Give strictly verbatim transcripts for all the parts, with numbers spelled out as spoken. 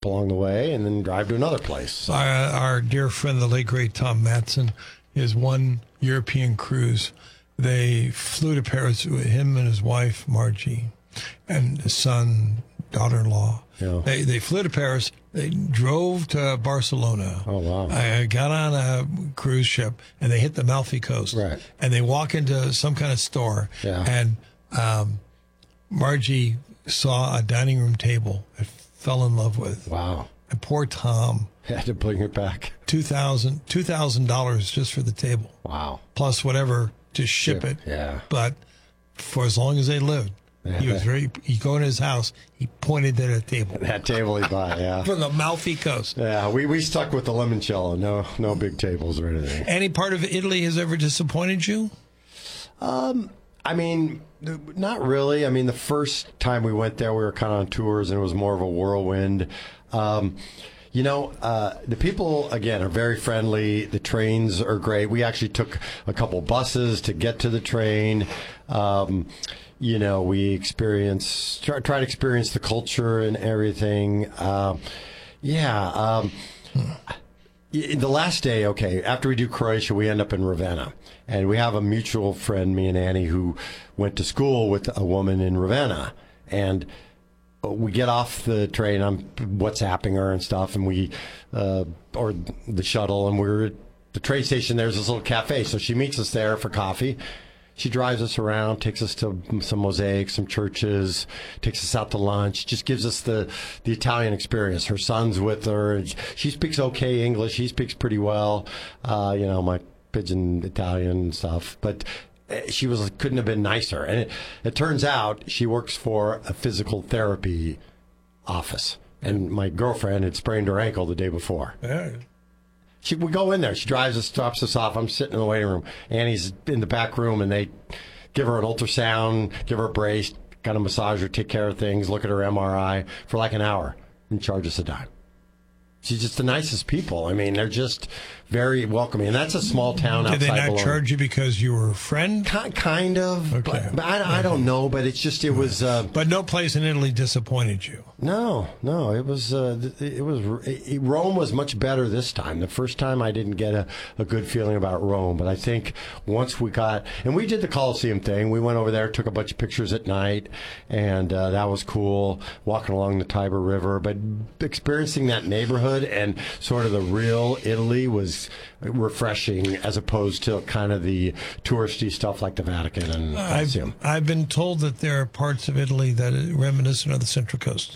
along the way, and then drive to another place. Our, our dear friend, the late great Tom Matson, his one European cruise, they flew to Paris with him and his wife Margie, and his son, daughter-in-law. Yeah. They they flew to Paris. They drove to Barcelona. Oh, wow. I got on a cruise ship, and they hit the Amalfi Coast. Right. And they walk into some kind of store, Yeah. and um, Margie saw a dining room table and fell in love with. Wow. And poor Tom Had to bring it back. two thousand two thousand dollars just for the table, Wow. plus whatever to ship Ship, it. yeah. But for as long as they lived, he was very. You go in his house, he pointed at a table That table he bought, yeah. from the Amalfi Coast. Yeah, we, we stuck with the limoncello. No no big tables or anything. Any part of Italy has ever disappointed you? I mean, not really. I mean, the first time we went there, we were kind of on tours, and it was more of a whirlwind. Um, you know, uh, the people, again, are very friendly. The trains are great. We actually took a couple buses to get to the train. Um, you know, we experience, try, try to experience the culture and everything. Um, yeah. Um, The last day, okay, after we do Croatia, we end up in Ravenna. And we have a mutual friend, me and Annie, who went to school with a woman in Ravenna. And we get off the train, I'm WhatsApping her and stuff, and we, uh, or the shuttle, and we're at the train station. There's this little cafe. So she meets us there for coffee. She drives us around, takes us to some mosaics, some churches, takes us out to lunch, just gives us the, the Italian experience. Her son's with her. She speaks okay English. He speaks pretty well, uh, you know, my pidgin Italian and stuff. But she was couldn't have been nicer. And it, it turns out she works for a physical therapy office. And my girlfriend had sprained her ankle the day before. Yeah. She, we go in there. She drives us, drops us off. I'm sitting in the waiting room. Annie's in the back room, and they give her an ultrasound, give her a brace, kind of massage her, take care of things, look at her M R I for like an hour, and charge us a dime. She's just the nicest people. I mean, they're just very welcoming. And that's a small town outside Did they not Bologna. charge you because you were a friend? Ki- Kind of. Okay. But, but I, I don't know, but it's just, it was... Uh, But no place in Italy disappointed you. No, no, it was uh, it was it, Rome was much better this time. The first time I didn't get a, a good feeling about Rome, but I think once we got and we did the Colosseum thing. We went over there, took a bunch of pictures at night, and uh, that was cool. Walking along the Tiber River, but experiencing that neighborhood and sort of the real Italy was refreshing, as opposed to kind of the touristy stuff like the Vatican and I've, Colosseum. I've been told that there are parts of Italy that are reminiscent of the Central Coast.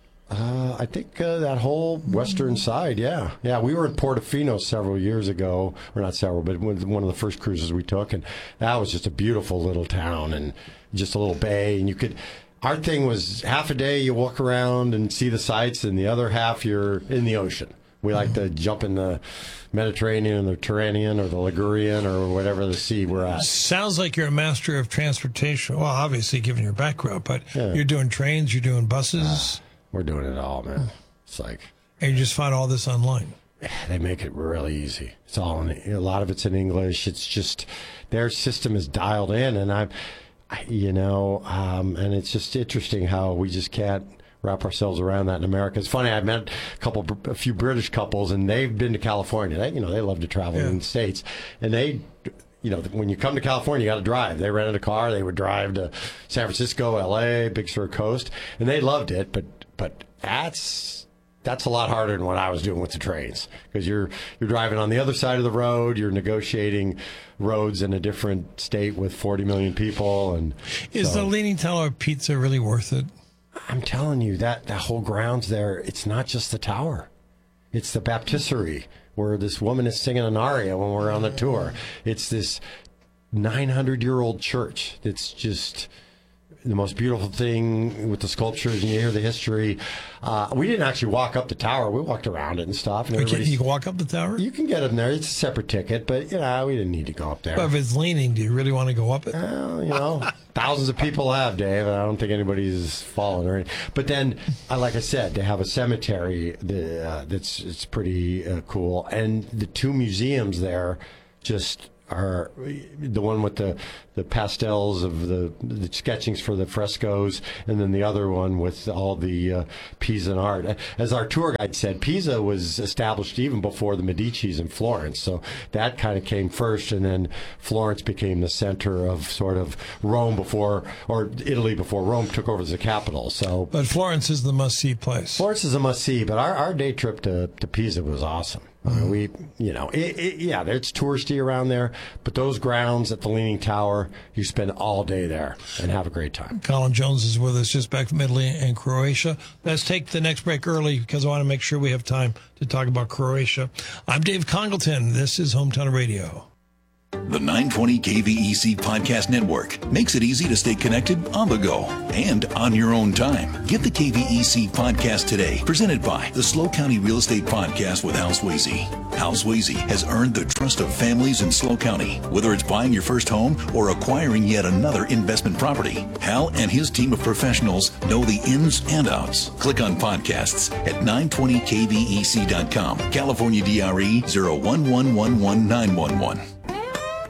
Uh, I think uh, that whole western side, yeah. Yeah, we were in Portofino several years ago, or not several, but one of the first cruises we took, and that was just a beautiful little town and just a little bay, and you could... Our thing was half a day you walk around and see the sights, and the other half you're in the ocean. We like to jump in the Mediterranean or the Turanian or the Ligurian or whatever the sea we're at. Sounds like you're a master of transportation. Well, obviously, given your background, but Yeah. you're doing trains, you're doing buses, We're doing it all, man. It's like... and you just find all this online. They make it really easy. It's all in, a lot of it's in English. It's just their system is dialed in, and I'm, I, you know, um, and it's just interesting how we just can't wrap ourselves around that in America. It's funny. I met a couple, a few British couples, and they've been to California. They, you know, they love to travel Yeah. in the States, and they. You know, when you come to California, you got to drive. They rented a car. They would drive to San Francisco, L A, Big Sur coast, and they loved it. But but that's that's a lot harder than what I was doing with the trains, because you're you're driving on the other side of the road. You're negotiating roads in a different state with forty million people. And Is so, the Leaning Tower pizza really worth it? I'm telling you, that that whole grounds there. It's not just the tower; it's the baptistery, where this woman is singing an aria when we're on the tour. It's this nine hundred year old church that's just the most beautiful thing, with the sculptures, and you hear the history. Uh, we didn't actually walk up the tower. We walked around it and stuff. And Okay, everybody's- you can walk up the tower? you can get in there. It's a separate ticket, but, you know, we didn't need to go up there. But if it's leaning, do you really want to go up it? Well, you know, thousands of people have, Dave, and I don't think anybody's fallen or anything. But then, uh, like I said, they have a cemetery that, uh, that's it's pretty uh, cool, and the two museums there just are the one with the the pastels of the, the sketchings for the frescoes, and then the other one with all the uh, Pisan art. As our tour guide said, Pisa was established even before the Medicis in Florence, so that kind of came first, and then Florence became the center of sort of Rome before, or Italy before Rome took over as the capital. So, but Florence is the must-see place. Florence is a must-see, but our, our day trip to, to Pisa was awesome. Uh, we, you know, it, it, yeah, it's touristy around there, but those grounds at the Leaning Tower, you spend all day there and have a great time. Colin Jones is with us, just back from Italy and Croatia. Let's take the next break early because I want to make sure we have time to talk about Croatia. I'm Dave Congleton. This is Hometown Radio. The nine twenty K V E C Podcast Network makes it easy to stay connected on the go and on your own time. Get the K V E C Podcast today, presented by the Slow County Real Estate Podcast with Hal Swayze. Hal Swayze has earned the trust of families in Slow County. Whether it's buying your first home or acquiring yet another investment property, Hal and his team of professionals know the ins and outs. Click on podcasts at nine twenty K V E C dot com. California D R E zero one one one one nine one one.